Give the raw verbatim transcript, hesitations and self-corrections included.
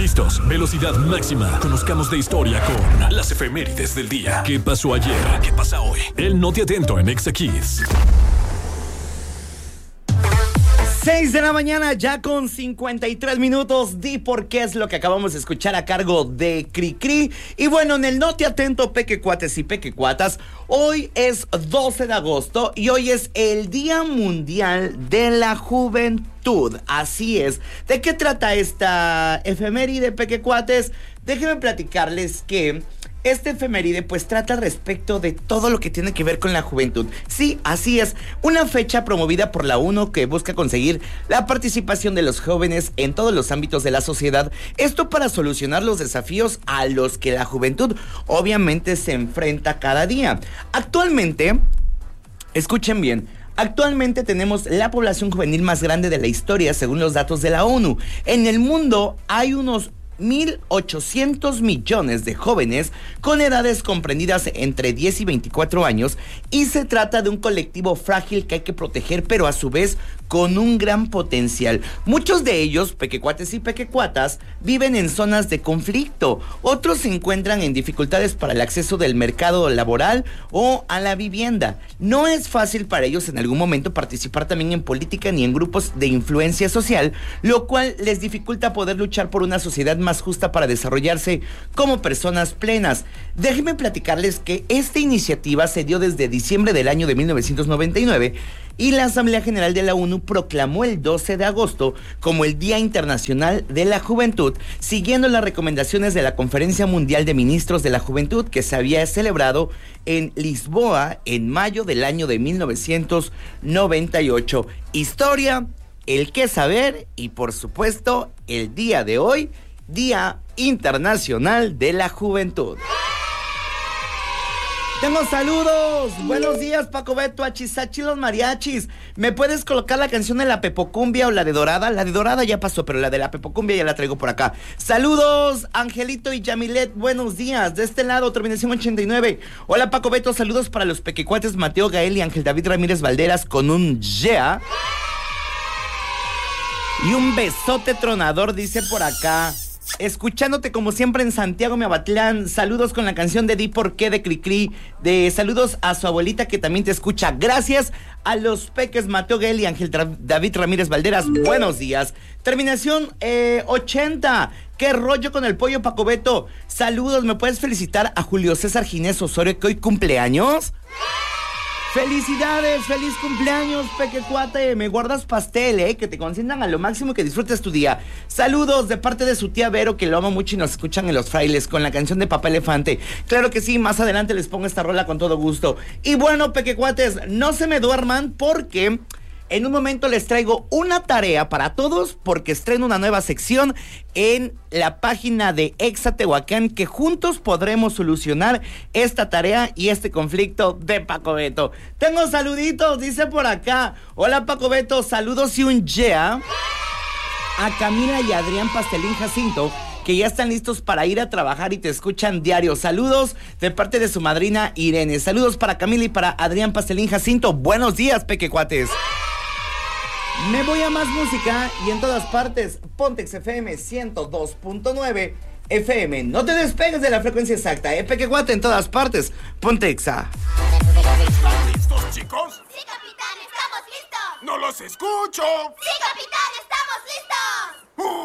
listos? Velocidad máxima. Conozcamos de historia con las efemérides del día. ¿Qué pasó ayer? ¿Qué pasa hoy? El Noti Atento en Exa Kids. seis de la mañana, ya con cincuenta y tres minutos. Di por qué es lo que acabamos de escuchar a cargo de Cricri. Y bueno, en el Noti Atento, pequecuates y pequecuatas, hoy es doce de agosto y hoy es el Día Mundial de la Juventud. Así es. ¿De qué trata esta efeméride, pequecuates? Déjenme platicarles que este efeméride pues trata respecto de todo lo que tiene que ver con la juventud. Sí, así es, una fecha promovida por la ONU que busca conseguir la participación de los jóvenes en todos los ámbitos de la sociedad. Esto para solucionar los desafíos a los que la juventud obviamente se enfrenta cada día. Actualmente, escuchen bien, actualmente tenemos la población juvenil más grande de la historia según los datos de la ONU. En el mundo hay unos mil ochocientos millones de jóvenes con edades comprendidas entre diez y veinticuatro años, y se trata de un colectivo frágil que hay que proteger, pero a su vez con un gran potencial. Muchos de ellos, pequecuates y pequecuatas, viven en zonas de conflicto. Otros se encuentran en dificultades para el acceso del mercado laboral o a la vivienda. No es fácil para ellos en algún momento participar también en política ni en grupos de influencia social, lo cual les dificulta poder luchar por una sociedad más justa para desarrollarse como personas plenas. Déjenme platicarles que esta iniciativa se dio desde diciembre del año de mil novecientos noventa y nueve y la Asamblea General de la ONU proclamó el doce de agosto como el Día Internacional de la Juventud, siguiendo las recomendaciones de la Conferencia Mundial de Ministros de la Juventud que se había celebrado en Lisboa en mayo del año de mil novecientos noventa y ocho. Historia, el qué saber y por supuesto el día de hoy, Día Internacional de la Juventud. Tengo saludos. Buenos días, Paco Beto, Achisachi, los mariachis. ¿Me puedes colocar la canción de la Pepocumbia o la de Dorada? La de Dorada ya pasó, pero la de la Pepocumbia ya la traigo por acá. Saludos, Angelito y Yamilet. Buenos días. De este lado, terminación ochenta y nueve. Hola, Paco Beto. Saludos para los pequecuates Mateo Gael y Ángel David Ramírez Valderas con un yeah. Y un besote tronador, dice por acá. Escuchándote como siempre en Santiago Miabatlán. Saludos con la canción de Di por qué de Cricri. De saludos a su abuelita que también te escucha. Gracias a los peques Mateo Gael y Ángel David Ramírez Valderas. Buenos días. Terminación eh, ochenta. ¿Qué rollo con el pollo, Paco Beto? Saludos. ¿Me puedes felicitar a Julio César Ginés Osorio que hoy cumpleaños? ¡Felicidades! ¡Feliz cumpleaños, pequecuate! Me guardas pastel, ¿eh? Que te consientan a lo máximo y que disfrutes tu día. Saludos de parte de su tía Vero, que lo ama mucho y nos escuchan en Los Frailes con la canción de Papá Elefante. Claro que sí, más adelante les pongo esta rola con todo gusto. Y bueno, pequecuates, no se me duerman porque en un momento les traigo una tarea para todos porque estreno una nueva sección en la página de Exa Tehuacán que juntos podremos solucionar esta tarea y este conflicto de Paco Beto. Tengo saluditos, dice por acá. Hola, Paco Beto, saludos y un yeah a Camila y Adrián Pastelín Jacinto, que ya están listos para ir a trabajar y te escuchan diario. Saludos de parte de su madrina Irene. Saludos para Camila y para Adrián Pastelín Jacinto. Buenos días, pequecuates. Me voy a más música y en todas partes, Pontex F M ciento dos punto nueve F M. No te despegues de la frecuencia exacta, ¿eh? Pequecuate en todas partes, Pontexa. ¿Están listos, chicos? Sí, capitán, estamos listos. ¡No los escucho! Sí, capitán, estamos listos. Uh.